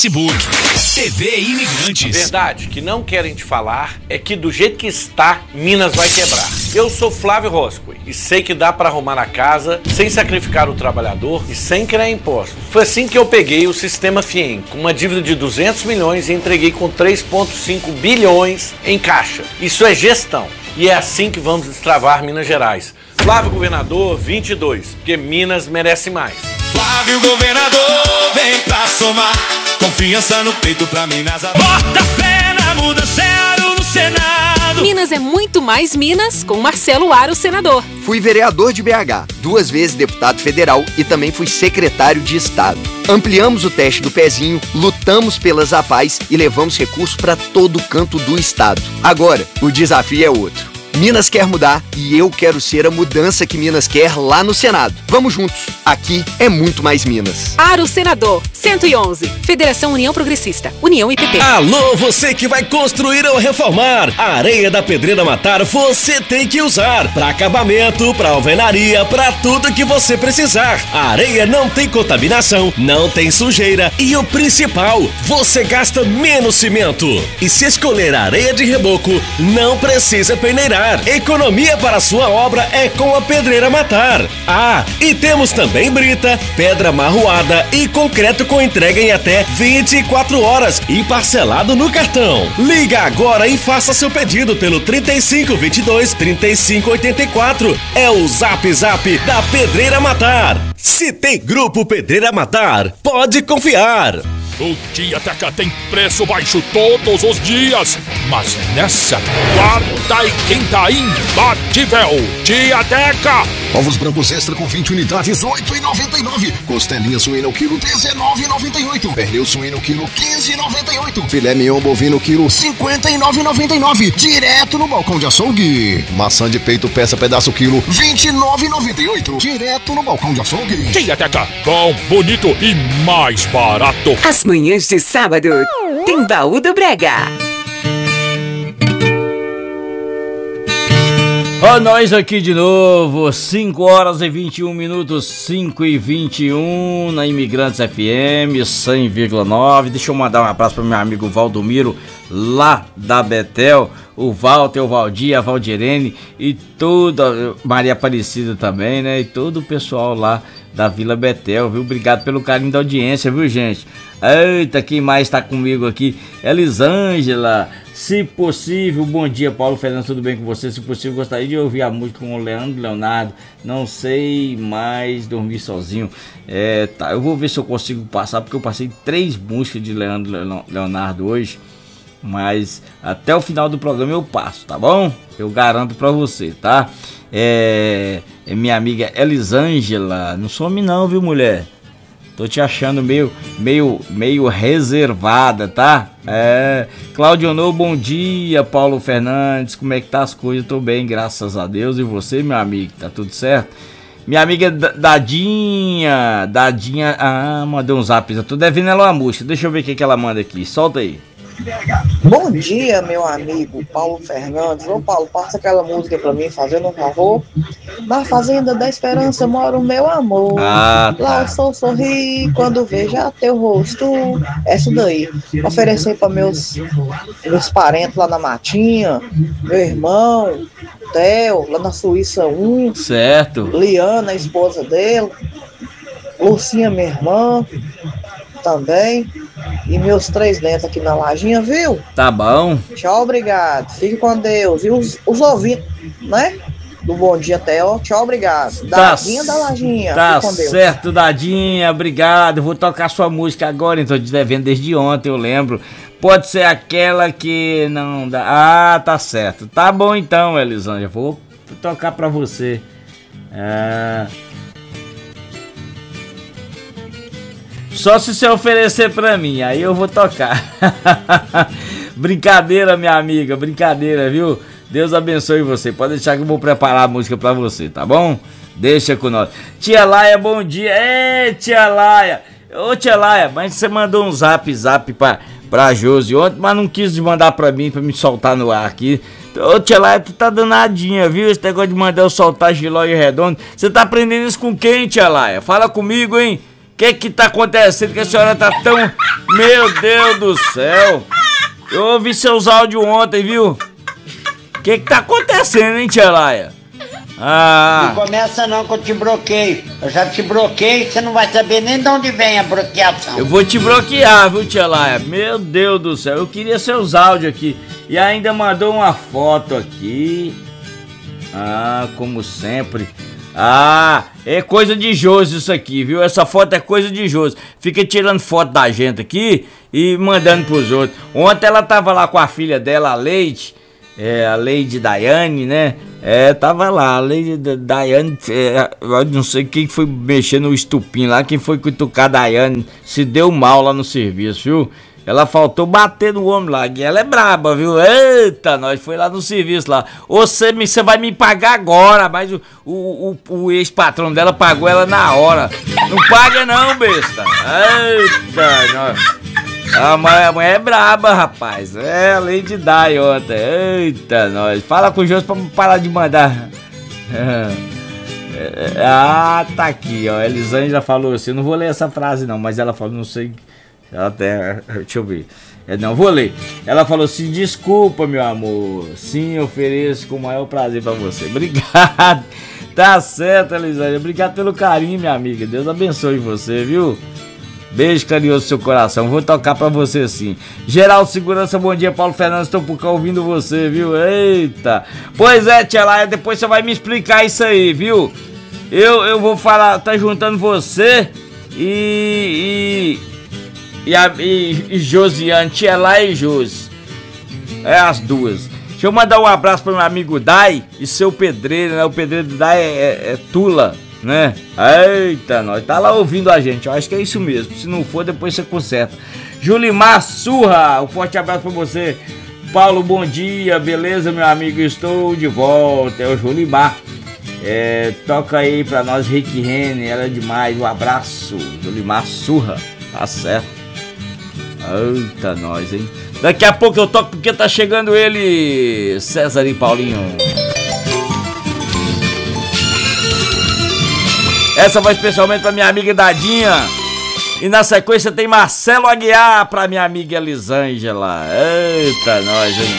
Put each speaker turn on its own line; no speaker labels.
Facebook, TV Imigrantes.
Verdade, que não querem te falar é que do jeito que está, Minas vai quebrar. Eu sou Flávio Roscoe e sei que dá para arrumar a casa sem sacrificar o trabalhador e sem criar impostos. Foi assim que eu peguei o Sistema FIEM, com uma dívida de 200 milhões e entreguei com 3,5 bilhões em caixa. Isso é gestão e é assim que vamos destravar Minas Gerais. Flávio Governador 22, porque Minas merece mais.
Flávio Governador, vem pra somar confiança no peito pra Minas. Bota fé na mudança no Senado.
Minas é muito mais Minas com Marcelo Aro, senador.
Fui vereador de BH, 2 vezes deputado federal e também fui secretário de Estado. Ampliamos o teste do pezinho, lutamos pelas APAES e levamos recursos para todo canto do estado. Agora, o desafio é outro. Minas quer mudar e eu quero ser a mudança que Minas quer lá no Senado. Vamos juntos. Aqui é muito mais Minas.
Aro, senador. 111. Federação União Progressista. União IPP.
Alô, você que vai construir ou reformar. A areia da Pedreira Matar você tem que usar. Para acabamento, para alvenaria, para tudo que você precisar. A areia não tem contaminação, não tem sujeira e o principal, você gasta menos cimento. E se escolher a areia de reboco, não precisa peneirar. Economia para sua obra é com a Pedreira Matar. Ah, e temos também brita, pedra marroada e concreto com entrega em até 24 horas e parcelado no cartão. Liga agora e faça seu pedido pelo 3522-3584. É o Zap Zap da Pedreira Matar. Se tem Grupo Pedreira Matar, pode confiar.
O Tiateca tem preço baixo todos os dias, mas nessa quarta e quinta imbatível. Tiateca!
Ovos brancos extra com 20 unidades, R$ 8,99. Costelinha suína o quilo, R$ 19,98. Pernil suíno quilo, R$ 15,98. Filé mignon bovino quilo, R$ 59,99. Direto no balcão de açougue. Maçã de peito peça pedaço quilo, R$ 29,98. Direto no balcão de açougue.
Tiateca, bom, bonito e mais barato.
As manhãs de sábado tem Baú do Brega.
Ó, nós aqui de novo, 5 horas e 21 minutos, 5 e 21 na Imigrantes FM 100,9. Deixa eu mandar um abraço para meu amigo Valdomiro, lá da Betel, o Walter, o Valdir, a Valdirene e toda, Maria Aparecida também, né? E todo o pessoal lá da Vila Betel, viu? Obrigado pelo carinho da audiência, viu, gente? Eita, quem mais tá comigo aqui? Elisângela. Se possível, bom dia, Paulo Fernando, tudo bem com você? Se possível, gostaria de ouvir a música com o Leandro Leonardo. Não sei mais dormir sozinho. Tá, eu vou ver se eu consigo passar, porque eu passei 3 músicas de Leandro Leonardo hoje. Mas até o final do programa eu passo, tá bom? Eu garanto pra você, tá? É minha amiga Elisângela. Não some não, viu, mulher? Tô te achando meio reservada, tá? Claudionor, bom dia. Paulo Fernandes, como é que tá as coisas? Tô bem, graças a Deus. E você, meu amigo, tá tudo certo? Minha amiga Dadinha, mandou um zap. Eu tô devendo ela uma música. Deixa eu ver o que ela manda aqui. Solta aí.
Bom dia, meu amigo Paulo Fernandes. Ô Paulo, passa aquela música pra mim, fazendo um favor. Na Fazenda da Esperança mora o meu amor.
Tá.
Lá eu sou sorrir quando vejo teu rosto. Essa daí. Oferecer pra meus parentes lá na Matinha. Meu irmão, Theo, lá na Suíça 1.
Certo.
Liana, a esposa dele. Lucinha, minha irmã. Também. E meus 3 netos aqui na lajinha, viu?
Tá bom.
Tchau, obrigado. Fique com Deus. E os ouvintes, né? Do Bom Dia Theo. Tchau, obrigado. Dadinha da lajinha.
Tá
Fique com Deus.
certo, Dadinha. Obrigado. Vou tocar sua música agora, então, te devendo desde ontem, eu lembro. Pode ser aquela que não dá. Ah, tá certo. Tá bom então, Elisângela. Vou tocar pra você. Só se você oferecer pra mim, aí eu vou tocar. Brincadeira, minha amiga, brincadeira, viu? Deus abençoe você. Pode deixar que eu vou preparar a música pra você, tá bom? Deixa com nós. Tia Laia, bom dia. Ei, tia Laia. Ô, tia Laia, mas você mandou um zap pra Josi ontem, mas não quis mandar pra mim, pra me soltar no ar aqui. Ô, tia Laia, tu tá danadinha, viu? Esse negócio de mandar eu soltar giló e redondo. Você tá aprendendo isso com quem, tia Laia? Fala comigo, hein? que tá acontecendo que a senhora tá tão... Meu Deus do céu. Eu ouvi seus áudios ontem, viu? O que tá acontecendo, hein, tia Laia?
Não começa não que eu te bloqueio. Eu já te bloqueei, você não vai saber nem de onde vem a bloqueação.
Eu vou te bloquear, viu, tia Laia? Meu Deus do céu, eu queria seus áudios aqui. E ainda mandou uma foto aqui. Como sempre. É coisa de Josi isso aqui, viu? Essa foto é coisa de Josi. Fica tirando foto da gente aqui e mandando pros outros. Ontem ela tava lá com a filha dela, a Leide. A Lady Daiane, né? Tava lá, a Lady Daiane, eu não sei quem foi mexer no estupim lá, quem foi cutucar a Daiane, se deu mal lá no serviço, viu? Ela faltou bater no homem lá, e ela é braba, viu? Eita, nós foi lá no serviço lá. Você vai me pagar agora, mas o ex-patrão dela pagou ela na hora. Não paga não, besta. Eita, nós... A mulher é braba, rapaz. A Lady Di ontem. Eita, nós. Fala com o Jôs pra parar de mandar. Tá aqui, ó. A Elisângela falou assim. Eu não vou ler essa frase, não, mas ela falou, não sei. Ela até. Deixa eu ver. Não, vou ler. Ela falou assim: desculpa, meu amor. Sim, ofereço com o maior prazer pra você. Obrigado. Tá certo, Elisângela. Obrigado pelo carinho, minha amiga. Deus abençoe você, viu? Beijo carinhoso no seu coração, vou tocar pra você sim. Geral Segurança, bom dia, Paulo Fernandes, tô por cá ouvindo você, viu? Eita. Pois é, tia Laia, depois você vai me explicar isso aí, viu? Eu vou falar, tá juntando você e Josiane, tia Laia e Josi. As duas. Deixa eu mandar um abraço pro meu amigo Dai e seu pedreiro, né? O pedreiro do Dai é Tula, né? Eita, nós tá lá ouvindo a gente, eu acho que é isso mesmo. Se não for, depois você conserta. Julimar Surra, um forte abraço pra você. Paulo, bom dia, beleza, meu amigo? Estou de volta. É o Julimar. Toca aí pra nós, Rick Renner, ela é demais. Um abraço, Julimar Surra, tá certo. Eita, nós, hein? Daqui a pouco eu toco porque tá chegando ele, César e Paulinho. Essa vai especialmente pra minha amiga Dadinha. E na sequência tem Marcelo Aguiar pra minha amiga Elisângela. Eita, nós, hein?